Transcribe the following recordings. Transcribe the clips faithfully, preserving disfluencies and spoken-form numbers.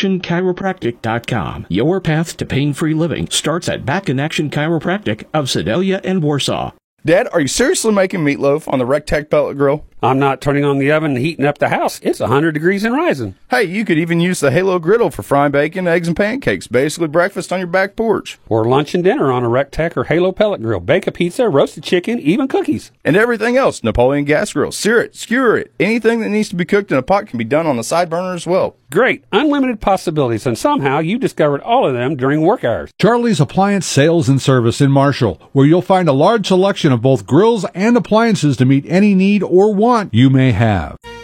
action chiropractic dot com. Your path to pain-free living starts at Back in Action Chiropractic of Sedalia and Warsaw. Dad, are you seriously making meatloaf on the Rectech pellet grill? I'm not turning on the oven and heating up the house. It's one hundred degrees and rising. Hey, you could even use the Halo griddle for frying bacon, eggs, and pancakes. Basically breakfast on your back porch. Or lunch and dinner on a Rectech or Halo pellet grill. Bake a pizza, roasted chicken, even cookies. And everything else. Napoleon gas grill. Sear it, skewer it. Anything that needs to be cooked in a pot can be done on the side burner as well. Great. Unlimited possibilities. And somehow you discovered all of them during work hours. Charlie's Appliance Sales and Service in Marshall, where you'll find a large selection of both grills and appliances to meet any need or want you may have.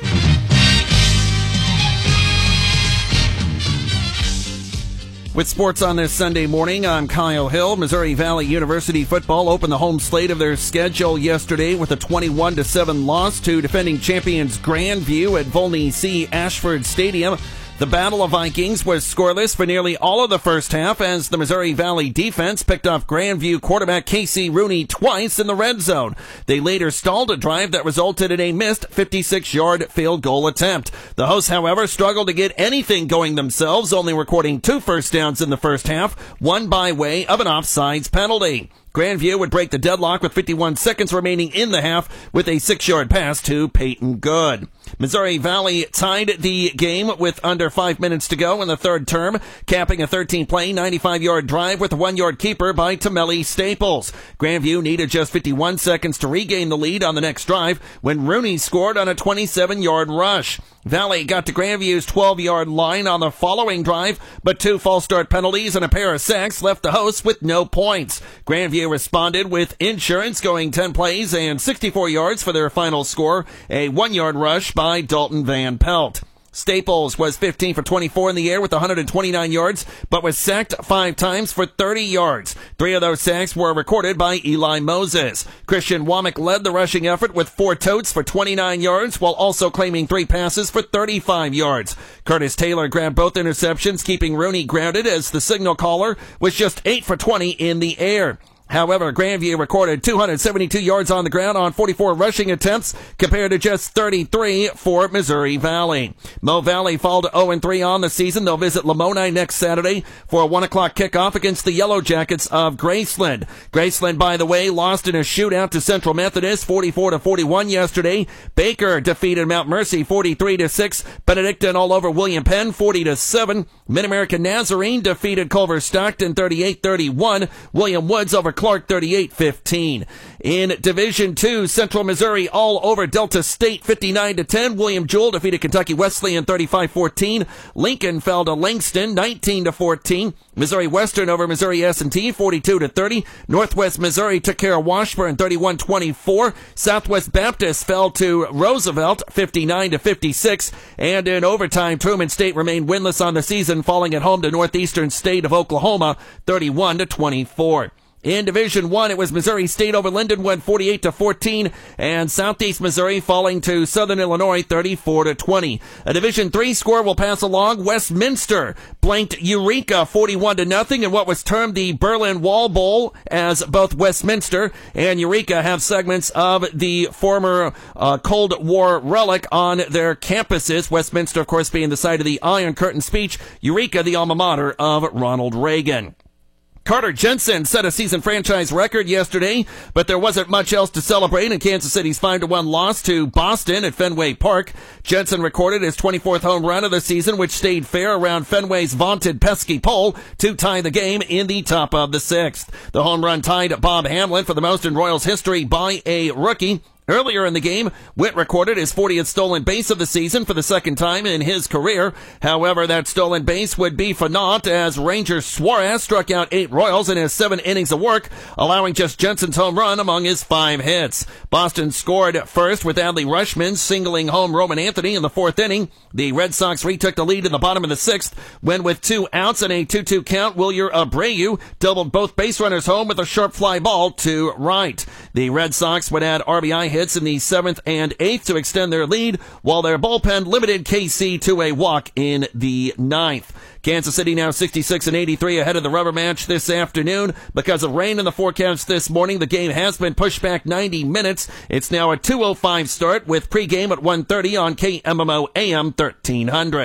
With sports on this Sunday morning, I'm Kyle Hill. Missouri Valley University football opened the home slate of their schedule yesterday with a twenty-one to seven loss to defending champions Grandview at Volney C. Ashford Stadium. The Battle of Vikings was scoreless for nearly all of the first half as the Missouri Valley defense picked off Grandview quarterback Casey Rooney twice in the red zone. They later stalled a drive that resulted in a missed fifty-six-yard field goal attempt. The hosts, however, struggled to get anything going themselves, only recording two first downs in the first half, one by way of an offsides penalty. Grandview would break the deadlock with fifty-one seconds remaining in the half with a six-yard pass to Peyton Good. Missouri Valley tied the game with under five minutes to go in the third term, capping a thirteen-play, ninety-five-yard drive with a one-yard keeper by Tamelli Staples. Grandview needed just fifty-one seconds to regain the lead on the next drive when Rooney scored on a twenty-seven-yard rush. Valley got to Grandview's twelve-yard line on the following drive, but two false start penalties and a pair of sacks left the hosts with no points. Grandview responded with insurance, going ten plays and sixty-four yards for their final score, a one-yard rush by Dalton Van Pelt. Staples was fifteen for twenty-four in the air with one hundred twenty-nine yards, but was sacked five times for thirty yards. Three of those sacks were recorded by Eli Moses. Christian Womack led the rushing effort with four totes for twenty-nine yards, while also claiming three passes for thirty-five yards. Curtis Taylor grabbed both interceptions, keeping Rooney grounded as the signal caller was just eight for twenty in the air. However, Grandview recorded two hundred seventy-two yards on the ground on forty-four rushing attempts compared to just thirty-three for Missouri Valley. Mo Valley fall to oh and three on the season. They'll visit Lamoni next Saturday for a one o'clock kickoff against the Yellow Jackets of Graceland. Graceland, by the way, lost in a shootout to Central Methodist forty-four to forty-one yesterday. Baker defeated Mount Mercy forty-three to six. Benedictine all over William Penn forty to seven. Mid-American Nazarene defeated Culver Stockton thirty-eight thirty-one. William Woods over Clark thirty-eight fifteen. In Division two, Central Missouri all over Delta State fifty-nine to ten. William Jewell defeated Kentucky Wesleyan thirty-five fourteen. Lincoln fell to Langston nineteen to fourteen. Missouri Western over Missouri S and T forty-two to thirty. Northwest Missouri took care of Washburn thirty-one twenty-four. Southwest Baptist fell to Roosevelt fifty-nine to fifty-six. And in overtime, Truman State remained winless on the season, falling at home to Northeastern State of Oklahoma thirty-one to twenty-four. In Division one, it was Missouri State over Lindenwood forty-eight to fourteen, and Southeast Missouri falling to Southern Illinois thirty-four to twenty. A Division three score will pass along. Westminster blanked Eureka forty-one to nothing in what was termed the Berlin Wall Bowl, as both Westminster and Eureka have segments of the former uh, Cold War relic on their campuses. Westminster, of course, being the site of the Iron Curtain speech. Eureka, the alma mater of Ronald Reagan. Carter Jensen set a season franchise record yesterday, but there wasn't much else to celebrate in Kansas City's five to one loss to Boston at Fenway Park. Jensen recorded his twenty-fourth home run of the season, which stayed fair around Fenway's vaunted pesky pole to tie the game in the top of the sixth. The home run tied Bob Hamlin for the most in Royals history by a rookie. Earlier in the game, Witt recorded his fortieth stolen base of the season for the second time in his career. However, that stolen base would be for naught as Ranger Suarez struck out eight Royals in his seven innings of work, allowing just Jensen's home run among his five hits. Boston scored first with Adley Rushman singling home Roman Anthony in the fourth inning. The Red Sox retook the lead in the bottom of the sixth when, with two outs and a two two count, Wilyer Abreu doubled both base runners home with a sharp fly ball to right. The Red Sox would add R B I hits in the seventh and eighth to extend their lead, while their bullpen limited K C to a walk in the ninth. Kansas City now sixty-six and eighty-three ahead of the rubber match this afternoon. Because of rain in the forecast this morning, the game has been pushed back ninety minutes. It's now a two oh five start with pregame at one thirty on K M M O A M thirteen hundred.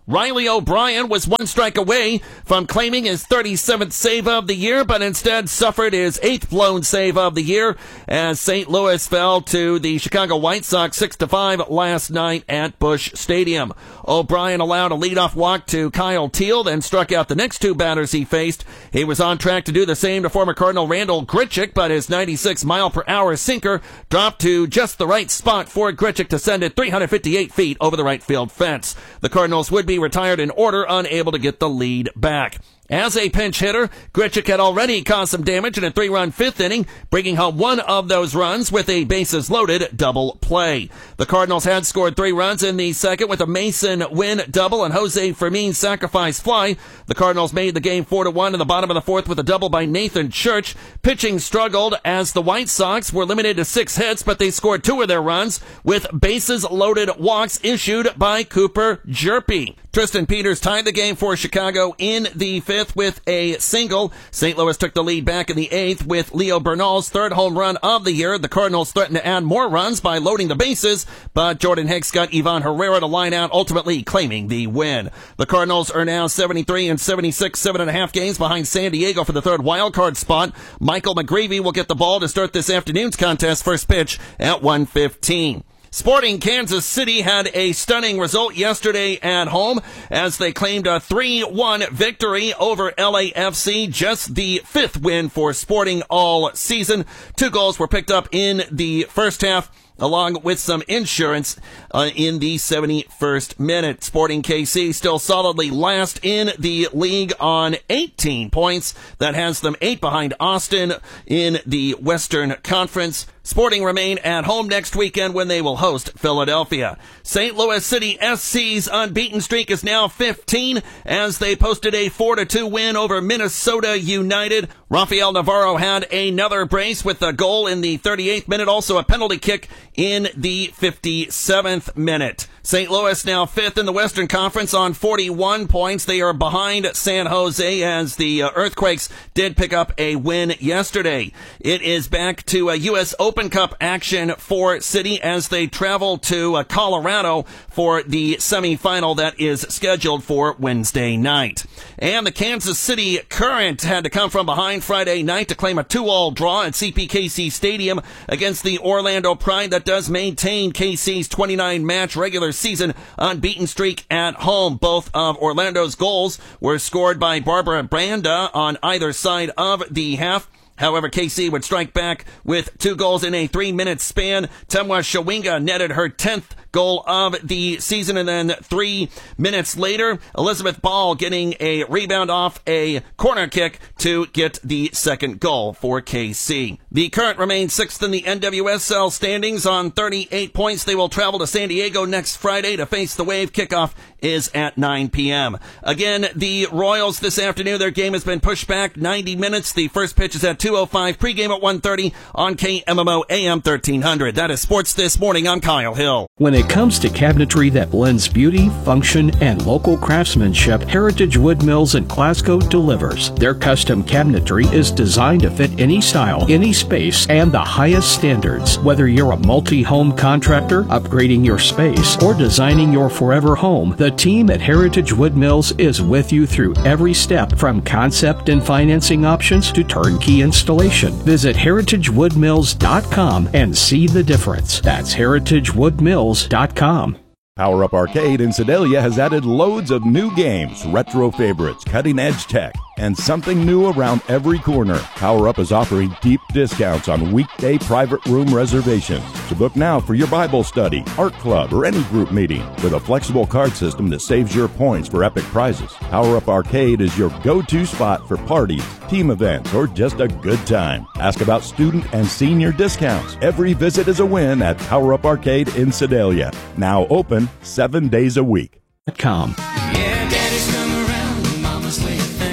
Riley O'Brien was one strike away from claiming his thirty-seventh save of the year, but instead suffered his eighth blown save of the year as Saint Louis fell to the Chicago White Sox six to five last night at Busch Stadium. O'Brien allowed a leadoff walk to Kyle Teal, then struck out the next two batters he faced. He was on track to do the same to former Cardinal Randall Grichuk, but his ninety-six mile per hour sinker dropped to just the right spot for Grichuk to send it three hundred fifty-eight feet over the right field fence. The Cardinals would be retired in order, unable to get the lead back. As a pinch hitter, Grichuk had already caused some damage in a three-run fifth inning, bringing home one of those runs with a bases-loaded double play. The Cardinals had scored three runs in the second with a Mason Wynn double and Jose Fermin sacrifice fly. The Cardinals made the game four to one in the bottom of the fourth with a double by Nathan Church. Pitching struggled as the White Sox were limited to six hits, but they scored two of their runs with bases-loaded walks issued by Cooper Jerpy. Tristan Peters tied the game for Chicago in the fifth with a single. Saint Louis took the lead back in the eighth with Leo Bernal's third home run of the year. The Cardinals threatened to add more runs by loading the bases, but Jordan Hicks got Ivan Herrera to line out, ultimately claiming the win. The Cardinals are now seventy-three and seventy-six, seven and a half games behind San Diego for the third wildcard spot. Michael McGreevy will get the ball to start this afternoon's contest. First pitch at one fifteen. Sporting Kansas City had a stunning result yesterday at home as they claimed a three one victory over L A F C, just the fifth win for Sporting all season. Two goals were picked up in the first half, along with some insurance uh, in the seventy-first minute. Sporting K C still solidly last in the league on eighteen points. That has them eight behind Austin in the Western Conference. Sporting remain at home next weekend when they will host Philadelphia. Saint Louis City S C's unbeaten streak is now fifteen as they posted a four to two win over Minnesota United. Rafael Navarro had another brace with a goal in the thirty-eighth minute, also a penalty kick in the fifty-seventh minute. Saint Louis now fifth in the Western Conference on forty-one points. They are behind San Jose as the uh, Earthquakes did pick up a win yesterday. It is back to a U S Open Cup action for City as they travel to uh, Colorado for the semifinal that is scheduled for Wednesday night. And the Kansas City Current had to come from behind Friday night to claim a two all draw at C P K C Stadium against the Orlando Pride that does maintain K C's twenty-nine match regular season unbeaten streak at home. Both of Orlando's goals were scored by Barbara Branda on either side of the half. However, K C would strike back with two goals in a three-minute span. Temwa Shawinga netted her tenth goal of the season, and then three minutes later, Elizabeth Ball getting a rebound off a corner kick to get the second goal for K C. The Current remains sixth in the N W S L standings on thirty-eight points. They will travel to San Diego next Friday to face the Wave. Kickoff is at nine p.m. Again, the Royals this afternoon, their game has been pushed back ninety minutes. The first pitch is at two oh five, pregame at one thirty on K M M O A M thirteen hundred. That is Sports This Morning. I'm Kyle Hill. When it comes to cabinetry that blends beauty, function, and local craftsmanship, Heritage Wood Mills in Glasgow delivers. Their custom cabinetry is designed to fit any style, any space, and the highest standards. Whether you're a multi-home contractor, upgrading your space, or designing your forever home, the team at Heritage Wood Mills is with you through every step, from concept and financing options to turnkey installation. Visit heritage wood mills dot com and see the difference. That's heritage wood mills dot com. Power Up Arcade in Sedalia has added loads of new games, retro favorites, cutting-edge tech, and something new around every corner. Power Up is offering deep discounts on weekday private room reservations. So book now for your Bible study, art club, or any group meeting with a flexible card system that saves your points for epic prizes. Power Up Arcade is your go-to spot for parties, team events, or just a good time. Ask about student and senior discounts. Every visit is a win at Power Up Arcade in Sedalia. Now open seven days a week. Com. Yeah, daddy's come around, mama's laying things.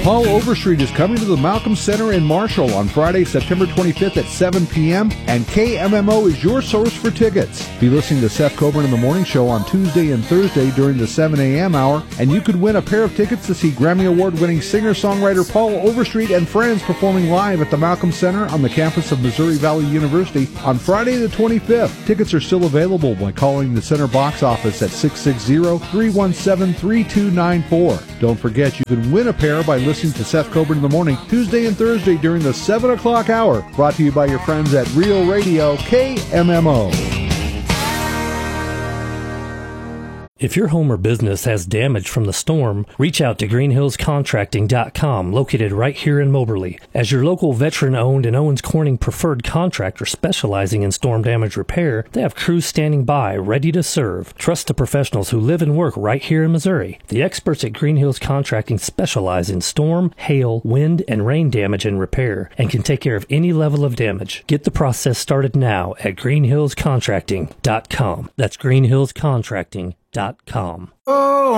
Paul Overstreet is coming to the Malcolm Center in Marshall on Friday, September twenty-fifth at seven p.m., and K M M O is your source for tickets. Be listening to Seth Coburn in the Morning Show on Tuesday and Thursday during the seven a.m. hour, and you could win a pair of tickets to see Grammy Award-winning singer-songwriter Paul Overstreet and friends performing live at the Malcolm Center on the campus of Missouri Valley University on Friday the twenty-fifth. Tickets are still available by calling the Center box office at six six zero, three one seven, three two nine four. Don't forget, you can win a pair by listening to Seth Coburn in the Morning Tuesday and Thursday during the seven o'clock hour. Brought to you by your friends at Real Radio K M M O. If your home or business has damage from the storm, reach out to green hills contracting dot com, located right here in Moberly. As your local veteran-owned and Owens Corning preferred contractor specializing in storm damage repair, they have crews standing by, ready to serve. Trust the professionals who live and work right here in Missouri. The experts at Green Hills Contracting specialize in storm, hail, wind, and rain damage and repair, and can take care of any level of damage. Get the process started now at green hills contracting dot com. That's green hills contracting dot com. Oh.